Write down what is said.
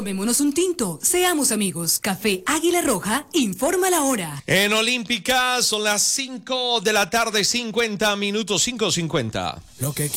Tomémonos un tinto, seamos amigos. Café Águila Roja, informa la hora. En Olímpica son las 5 de la tarde, 50 minutos, 5:50. Lo que